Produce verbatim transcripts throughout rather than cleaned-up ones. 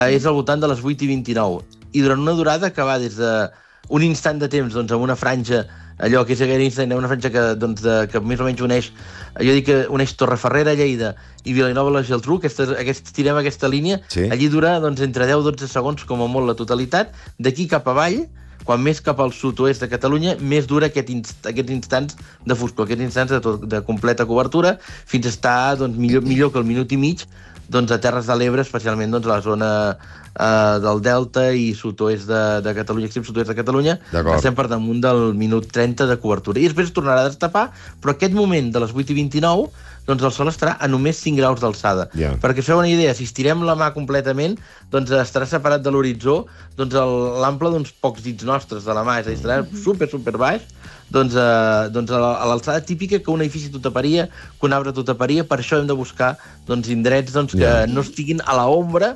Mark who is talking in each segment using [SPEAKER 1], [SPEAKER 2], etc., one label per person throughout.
[SPEAKER 1] és al voltant de les vuit i vint-i-nou. I durant una durada que va des d'un instant de temps doncs, amb una franja, allò que és aquell instant, una franja que, doncs, de, que més o menys uneix, jo dic que uneix Torreferrera, Lleida i Vilanova i la Geltrú, aquesta, aquest, tirem aquesta línia, sí. Allí dura doncs, entre deu i dotze segons, com a molt, la totalitat. D'aquí cap avall, quan més cap al sud-oest de Catalunya, més dura aquest inst aquests instants de foscor, aquests instants de, tot, de completa cobertura, fins a estar doncs, millor, millor que el minut i mig doncs, a Terres de l'Ebre, especialment doncs, a la zona eh, del Delta i sud-oest de, de Catalunya, extrem sud-oest de Catalunya, estem per damunt del minut trenta de cobertura. I després tornarà a destapar, però aquest moment de les vuit i vint-i-nou doncs el sol estarà a només cinc graus d'alçada. Yeah. Perquè us feu una idea, si estirem la mà completament, doncs estarà separat de l'horitzó doncs l'ample d'uns pocs dits nostres de la mà, és a dir, estarà super, super baix, doncs, eh, doncs a l'alçada típica que un edifici t'ho taparia, que un arbre t'ho taparia. Per això hem de buscar doncs, indrets doncs, que yeah. no estiguin a l'ombra.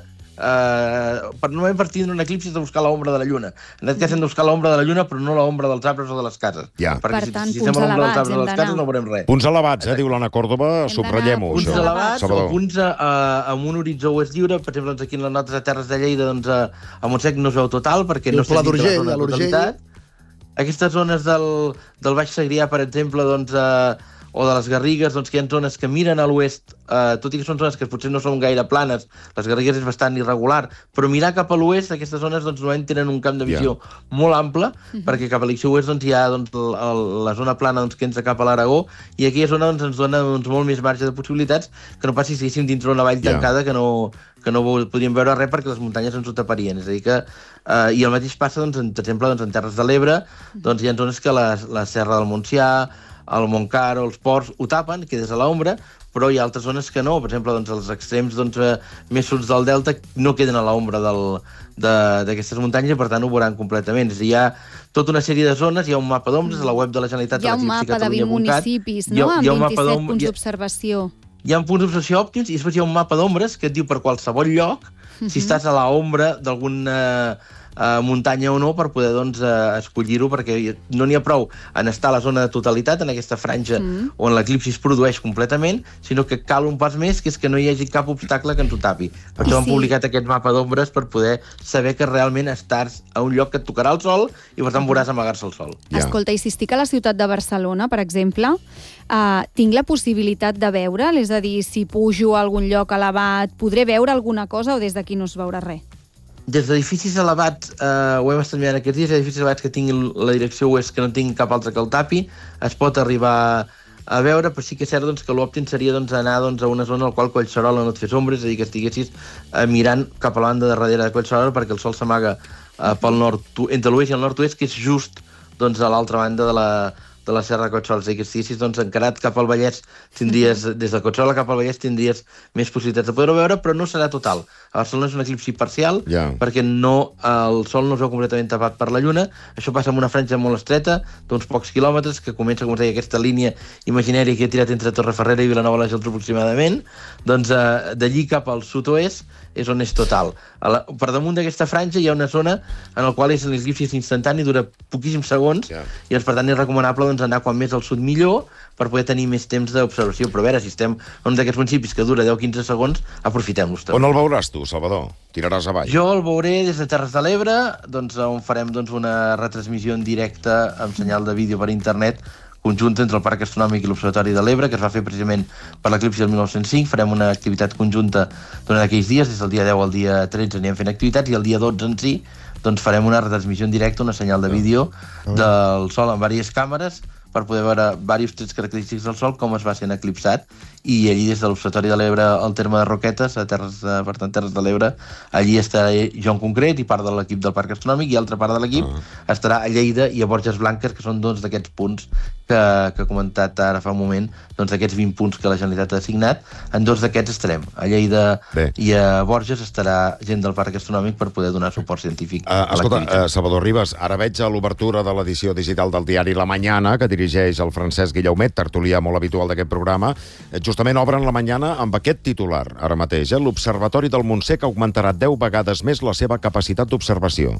[SPEAKER 1] Uh, per no haver partit d'un eclipsi de buscar l'ombra de la lluna. En aquest cas hem de buscar l'ombra de la lluna, però no l'ombra dels arbres o de les cases. Ja. Perquè per si, tant, si estem a l'ombra dels arbres o de les cases no veurem res.
[SPEAKER 2] Punts elevats, eh, diu l'Anna Còrdova, subratllem-ho.
[SPEAKER 1] Punts això. elevats o punts uh, amb un horitzó oest lliure. Per exemple, doncs, aquí en les notes de Terres de Lleida, doncs, uh, a Montsec no es veu total, perquè I no s'ha dit la zona de totalitat. Aquestes zones del, del Baix Segrià, per exemple, doncs, uh, o de les Garrigues, doncs, que hi ha zones que miren a l'oest, eh, tot i que són zones que potser no són gaire planes, les Garrigues és bastant irregular, però mirar cap a l'oest, aquestes zones doncs, normalment tenen un camp de visió yeah. molt ample, uh-huh. perquè cap a l'Ixi oest doncs, hi ha doncs, el, el, la zona plana doncs, que entra cap a l'Aragó, i aquella zona doncs, ens dona doncs, molt més marge de possibilitats que no passi si estiguéssim dintre una vall yeah. tancada que no, que no podríem veure res perquè les muntanyes ens ho taparien. És a dir que, eh, i el mateix passa, doncs, en, per exemple, doncs, en Terres de l'Ebre, doncs, hi ha zones que la, la Serra del Montsià, el Montcaro, els ports, ho tapen, quedes a l'ombra, però hi ha altres zones que no. Per exemple, doncs, els extrems doncs, eh, més suds del Delta no queden a l'ombra d'aquestes muntanyes i, per tant, ho veuran completament. És a dir, hi ha tota una sèrie de zones, hi ha un mapa d'ombres a la web de la Generalitat.
[SPEAKER 3] Hi ha un mapa de vint municipis, no?, amb vint-i-set punts d'observació.
[SPEAKER 1] Hi ha punts d'observació òptims i després hi ha un mapa d'ombres que et diu per qualsevol lloc uh-huh. si estàs a l'ombra d'alguna Uh, muntanya o no, per poder doncs, uh, escollir-ho, perquè no n'hi ha prou en estar a la zona de totalitat, en aquesta franja mm. on l'eclipsi es produeix completament, sinó que cal un pas més, que és que no hi hagi cap obstacle que ens ho tapi. Per això sí. hem publicat aquest mapa d'ombres per poder saber que realment estàs a un lloc que et tocarà el sol i per tant veuràs amagar-se el sol.
[SPEAKER 3] Ja. Escolta, i si estic a la ciutat de Barcelona, per exemple, uh, tinc la possibilitat de veure'l? És a dir, si pujo a algun lloc elevat, podré veure alguna cosa o des d'aquí no es veurà res?
[SPEAKER 1] Des d'edificis elevats, eh, ho hem estat mirant aquests dies, edificis elevats que tinguin la direcció oest, que no tinguin cap altre que el tapi, es pot arribar a veure, però sí que és cert doncs, que l'òptim seria doncs, anar doncs, a una zona en la qual Collserola no et fes ombres, és a dir, que estiguessis eh, mirant cap a la banda de darrere de Collserola, perquè el sol s'amaga eh, pel nord, entre l'oest i el nord-oest, que és just doncs, a l'altra banda de la, de la Serra de Collserola. És a dir, que estiguessis doncs, encarat cap al Vallès, tindries, des de Collserola cap al Vallès tindries més possibilitats de poder-ho veure, però no serà total. A Barcelona és un eclipsi parcial, yeah. perquè no, el sol no es veu completament tapat per la lluna. Això passa amb una franja molt estreta, d'uns pocs quilòmetres, que comença, com us deia, aquesta línia imaginària que he tirat entre Torreferrera i Vilanova i la Geltrú aproximadament. Doncs eh, d'allí cap al sud-oest és on és total. A la, per damunt d'aquesta franja hi ha una zona en la qual és l'eclipsi instantani, dura poquíssims segons, yeah. i per tant és recomanable doncs, anar quan més al sud millor, per poder tenir més temps d'observació. Però a veure, si estem en un d'aquests municipis que dura deu a quinze segons, aprofitem-los.
[SPEAKER 2] On el veuràs tu, Salvador? Tiraràs avall?
[SPEAKER 1] Jo el veuré des de Terres de l'Ebre, doncs, on farem doncs, una retransmissió en directe amb senyal de vídeo per internet conjunta entre el Parc Astronòmic i l'Observatori de l'Ebre, que es va fer precisament per l'eclipsi del mil nou-cents cinc. Farem una activitat conjunta durant aquells dies, des del dia deu al dia tretze anirem fent activitats, i el dia dotze en si doncs farem una retransmissió en directe, una senyal de vídeo del Sol amb diverses càmeres, per poder veure diversos trets característics del Sol, com es va sent eclipsat, i allí des de l'Observatori de l'Ebre al terme de Roquetes, a Terres de, per tant, Terres de l'Ebre, allí estarà jo en concret i part de l'equip del Parc Astronòmic, i altra part de l'equip uh-huh. estarà a Lleida i a Borges Blanques, que són doncs d'aquests punts que, que he comentat ara fa un moment, doncs d'aquests vint punts que la Generalitat ha assignat. En dos d'aquests estarem. A Lleida Bé. i a Borges estarà gent del Parc Astronòmic per poder donar suport científic uh, a
[SPEAKER 2] escolta, uh, Salvador Ribas, ara veig a l'obertura de l'edició digital del diari La Mañana, que dirigeix el Francesc Guillaumet, tertulià molt habitual d'aquest programa. Justament obren La Mañana amb aquest titular, ara mateix. Eh? L'Observatori del Montsec augmentarà deu vegades més la seva capacitat d'observació.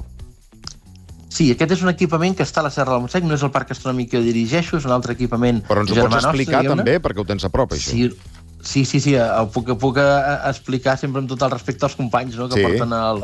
[SPEAKER 1] Sí, aquest és un equipament que està a la Serra del Montsec, no és el Parc Astronòmic que jo dirigeixo, és un altre equipament.
[SPEAKER 2] Però ens ho pots explicar nostre, també, perquè ho tens a prop, això.
[SPEAKER 1] Sí, sí, sí, sí ho puc, puc explicar sempre amb tot el respecte als companys, no?, que sí. porten el,